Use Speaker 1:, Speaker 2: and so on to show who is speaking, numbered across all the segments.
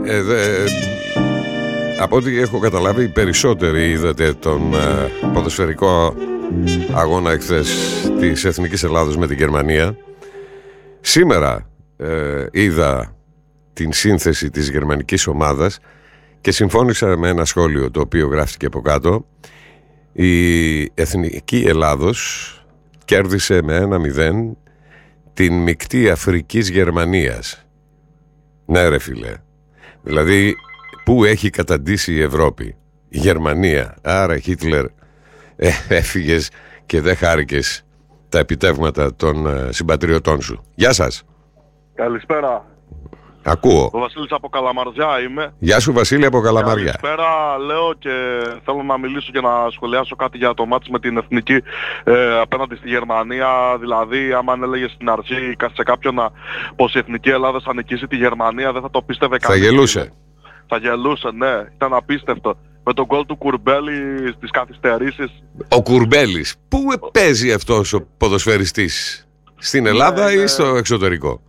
Speaker 1: από ό,τι έχω καταλάβει, οι περισσότεροι είδατε τον ποδοσφαιρικό αγώνα εχθές της Εθνικής Ελλάδος με την Γερμανία. Σήμερα είδα την σύνθεση της γερμανικής ομάδας και συμφώνησα με ένα σχόλιο το οποίο γράφτηκε από κάτω. Η Εθνική Ελλάδος κέρδισε με 1-0 την μεικτή Αφρικής Γερμανίας. Ναι ρε φίλε, δηλαδή πού έχει καταντήσει η Ευρώπη? Η Γερμανία. Άρα Χίτλερ, έφυγες και δεν χάρηκες τα επιτεύγματα των συμπατριωτών σου. Γεια σας.
Speaker 2: Καλησπέρα.
Speaker 1: Ακούω.
Speaker 2: Ο Βασίλης από Καλαμαριά είμαι.
Speaker 1: Γεια σου Βασίλη από Καλαμαριά.
Speaker 2: Καλησπέρα, λέω, και θέλω να μιλήσω και να σχολιάσω κάτι για το μάτς με την Εθνική απέναντι στη Γερμανία. Δηλαδή, άμα έλεγε στην αρχή σε κάποιον πως η Εθνική Ελλάδα θα νικήσει τη Γερμανία, δεν θα το πίστευε κανείς.
Speaker 1: Θα γελούσε.
Speaker 2: Θα γελούσε, ναι. Ήταν απίστευτο. Με τον γκολ του Κουρμπέλη στις καθυστερήσεις.
Speaker 1: Ο Κουρμπέλης. Πού παίζει αυτός ο ποδοσφαιριστής? Στην Ελλάδα ή στο εξωτερικό?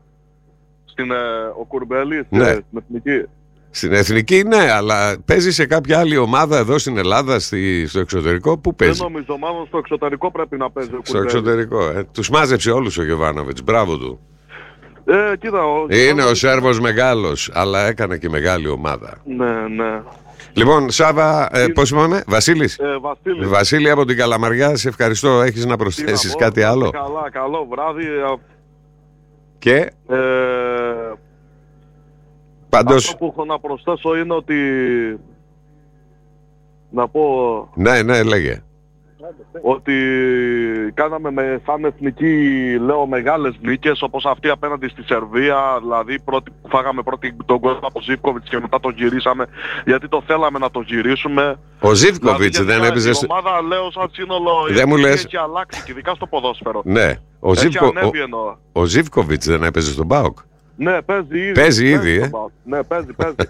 Speaker 2: Ο Κουρμπέλης,
Speaker 1: ναι.
Speaker 2: Στην Εθνική.
Speaker 1: Στην Εθνική, ναι, αλλά παίζει σε κάποια άλλη ομάδα εδώ στην Ελλάδα, στο εξωτερικό? Πού παίζει?
Speaker 2: Δεν νομίζω, μάλλον στο εξωτερικό πρέπει να παίζει ο Κουρμπέλης.
Speaker 1: Στο εξωτερικό, Τους μάζεψε όλους ο Γιοβάνοβιτς, μπράβο του.
Speaker 2: Κοίτα,
Speaker 1: είναι ο Σέρβος μεγάλος, αλλά έκανε και μεγάλη ομάδα.
Speaker 2: Ναι.
Speaker 1: Λοιπόν, Σάβα, πώς είπαμε, Βασίλης. Βασίλη από την Καλαμαριά, σε ευχαριστώ. Έχεις να προσθέσεις κάτι άλλο?
Speaker 2: Καλά, καλό βράδυ.
Speaker 1: Και πάντως,
Speaker 2: αυτό που έχω να προσθέσω είναι ότι να πω...
Speaker 1: Ναι, λέγε.
Speaker 2: Ότι κάναμε σαν εθνική, λέω, μεγάλες νίκες, όπως αυτή απέναντι στη Σερβία. Δηλαδή φάγαμε πρώτη τον γκολ από Ζίβκοβιτς και μετά τον γυρίσαμε, γιατί το θέλαμε να το γυρίσουμε.
Speaker 1: Ο Ζίβκοβιτς δηλαδή, δεν έπαιζε?
Speaker 2: Η ομάδα, λέω, σαν σύνολο έχει αλλάξει, και ειδικά στο ποδόσφαιρο.
Speaker 1: Ναι. Ο Ζίβκοβιτς δεν έπαιζε στον ΠΑΟΚ?
Speaker 2: Ναι,
Speaker 1: παίζει ήδη.
Speaker 2: Ναι, παίζει.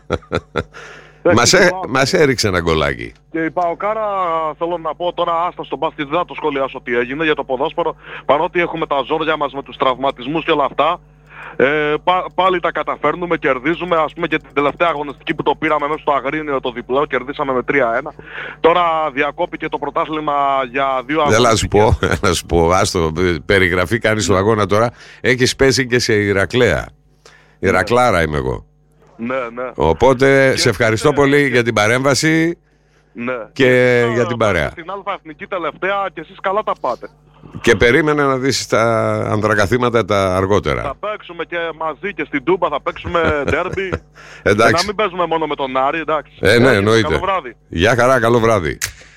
Speaker 1: Μας έριξε ένα γκολάκι.
Speaker 2: Και η Παοκάρα, θέλω να πω τώρα, άστα στον μπάσκετ, δεν θα το σχολιάσω τι έγινε για το ποδόσφαιρο, παρότι έχουμε τα ζόρια μας με τους τραυματισμούς και όλα αυτά. Πάλι τα καταφέρνουμε, κερδίζουμε. Ας πούμε και την τελευταία αγωνιστική που το πήραμε μέσα στο Αγρίνιο, το διπλό, κερδίσαμε με 3-1. Τώρα διακόπηκε το πρωτάθλημα για 2 αγωνιστικές.
Speaker 1: Να σου πω, άστο, περιγραφή κάνεις στο αγώνα τώρα. Έχεις πέσει και σε Ηρακλέα. Ηρακλάρα είμαι εγώ.
Speaker 2: Ναι.
Speaker 1: Οπότε σε ευχαριστώ πολύ για την παρέμβαση.
Speaker 2: Ναι.
Speaker 1: Και για την παρέα.
Speaker 2: Στην Α' Εθνική τελευταία και εσείς καλά τα πάτε.
Speaker 1: Και περίμενε να δεις τα ανδρακαθήματα τα αργότερα.
Speaker 2: Θα παίξουμε και μαζί και στην Τούμπα, θα παίξουμε ντέρμπι.
Speaker 1: Εντάξει.
Speaker 2: Και να μην παίζουμε μόνο με τον Άρη, εντάξει.
Speaker 1: Ναι, εννοείται.
Speaker 2: Καλό βράδυ.
Speaker 1: Γεια χαρά, καλό βράδυ.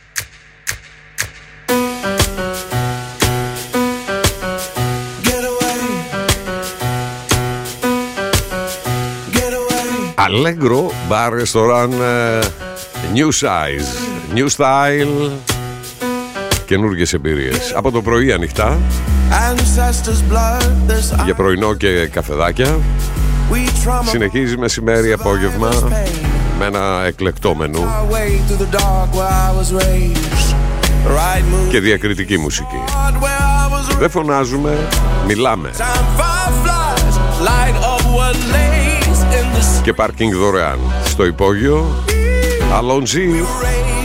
Speaker 1: Allegro Bar Restaurant, New Size, New Style. Καινούργιες εμπειρίες. Από το πρωί ανοιχτά για πρωινό και καφεδάκια. Συνεχίζει μεσημέρι, απόγευμα με ένα εκλεκτό μενού και διακριτική μουσική. Δεν φωνάζουμε, μιλάμε. Και πάρκινγκ δωρεάν στο υπόγειο. Αλόνζι.